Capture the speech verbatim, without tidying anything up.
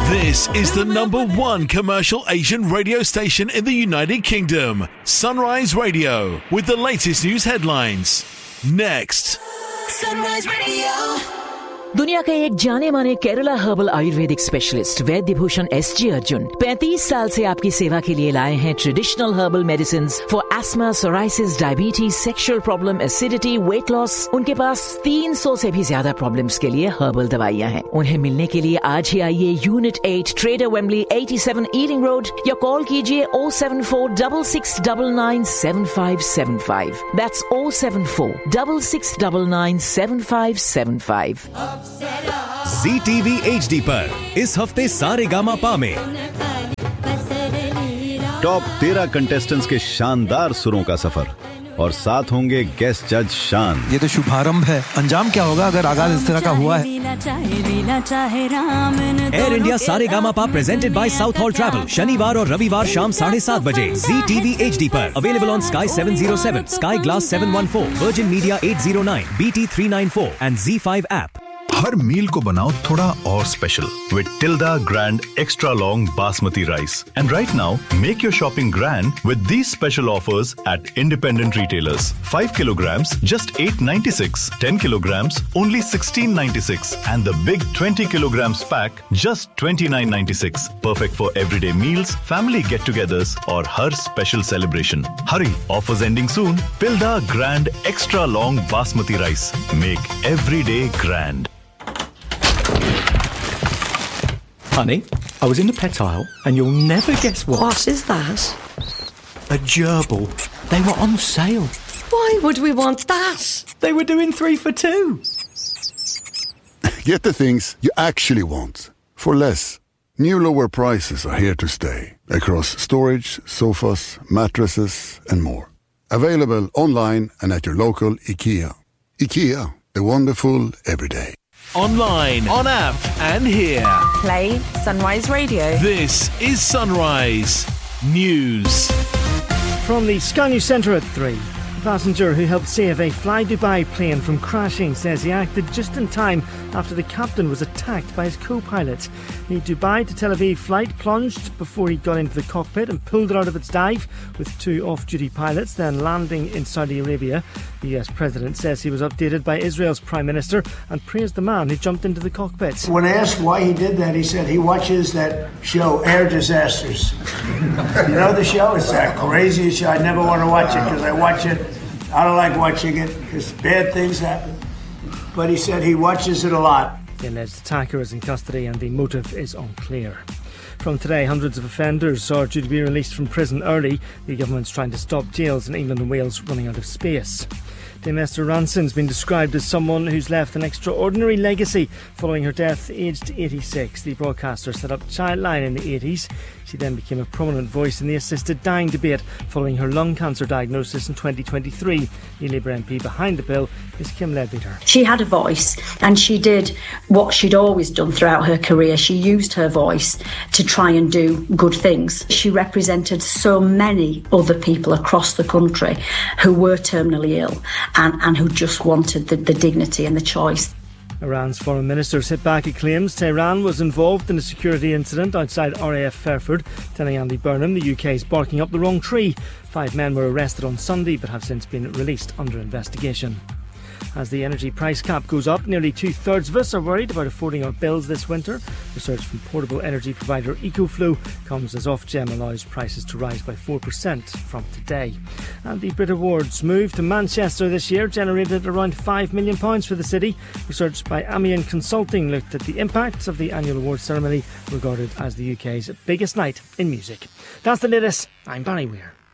This is the number one commercial Asian radio station in the United Kingdom. Sunrise Radio, with the latest news headlines. Next. Sunrise Radio. दुनिया के एक जाने माने Kerala herbal Ayurvedic specialist वैद्य Bhushan S G Arjun पैंतीस साल से आपकी सेवा के लिए लाए हैं traditional herbal medicine for ESMA, psoriasis, diabetes, sexual problem, acidity, weight loss. उनके पास तीन सौ से भी ज्यादा प्रॉब्लम्स के लिए हर्बल दवाइयां हैं। उन्हें मिलने के लिए आज ही आइए यूनिट एट, ट्रेडर वेम्बली, सत्तासी ईटिंग रोड, या कॉल कीजिए O seven four double six double nine seven five seven five. That's O seven four double six double nine seven five seven five. Zee TV H D पर इस हफ्ते सारे gamma पा में top तेरह contestants के शानदार सुरों का सफर और साथ होंगे गेस्ट जज शान। ये तो शुभारंभ है, अंजाम क्या होगा अगर आगाज इस तरह का हुआ है। एयर इंडिया सारे गामा पा presented by south hall travel, शनिवार और रविवार शाम साढ़े सात बजे ज़ी टीवी एच डी पर। Available on sky seven zero seven, sky glass seven one four, virgin media at zero nine, B T three nine four and Zee five app. हर मील को बनाओ थोड़ा और special with Tilda Grand Extra Long Basmati Rice. And right now, make your shopping grand with these special offers at independent retailers. five kilograms, just eight ninety-six. ten kilograms, only sixteen ninety-six. And the big twenty kilograms pack, just twenty-nine ninety-six. Perfect for everyday meals, family get-togethers, or her special celebration. Hurry, offers ending soon. Tilda Grand Extra Long Basmati Rice. Make every day grand. Honey, I was in the pet aisle and you'll never guess what. What is that? A gerbil. They were on sale. Why would we want that? They were doing three for two. Get the things you actually want for less. New lower prices are here to stay across storage, sofas, mattresses and more. Available online and at your local IKEA. IKEA, the wonderful everyday. Online, on app, and here. Play Sunrise Radio. This is Sunrise News. From the Sky News Centre at three. The passenger who helped save a Fly Dubai plane from crashing says he acted just in time after the captain was attacked by his co-pilot. The Dubai to Tel Aviv flight plunged before he got into the cockpit and pulled it out of its dive with two off-duty pilots, then landing in Saudi Arabia. The U S President says he was updated by Israel's Prime Minister and praised the man who jumped into the cockpit. When asked why he did that, he said he watches that show, Air Disasters. You know the show? It's that crazy show. I never want to watch it because I watch it. I don't like watching it because bad things happen. But he said he watches it a lot. The alleged attacker is in custody and the motive is unclear. From today, hundreds of offenders are due to be released from prison early. The government's trying to stop jails in England and Wales running out of space. Dame Esther Ranson's been described as someone who's left an extraordinary legacy following her death aged eighty-six. The broadcaster set up Childline in the eighties. She then became a prominent voice in the assisted dying debate following her lung cancer diagnosis in twenty twenty-three. The Labour M P behind the bill is Kim Leadbeater. She had a voice and she did what she'd always done throughout her career. She used her voice to try and do good things. She represented so many other people across the country who were terminally ill and, and who just wanted the, the dignity and the choice. Iran's foreign minister hit back at claims Tehran was involved in a security incident outside R A F Fairford, telling Andy Burnham the U K is barking up the wrong tree. Five men were arrested on Sunday but have since been released under investigation. As the energy price cap goes up, nearly two-thirds of us are worried about affording our bills this winter. Research from portable energy provider EcoFlow comes as Ofgem allows prices to rise by four percent from today. And the Brit Awards move to Manchester this year generated around five million pounds for the city. Research by Amiens Consulting looked at the impacts of the annual awards ceremony, regarded as the U K's biggest night in music. That's the latest. I'm Barry Weir.